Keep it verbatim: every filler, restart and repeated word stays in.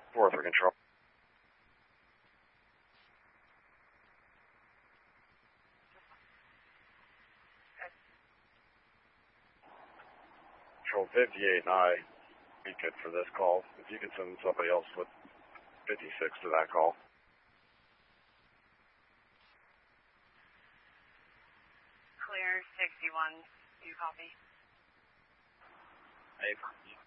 four three control. Control fifty-eight and I be good for this call. If you could send somebody else with fifty-six to that call. Clear sixty-one, do you copy? Hey,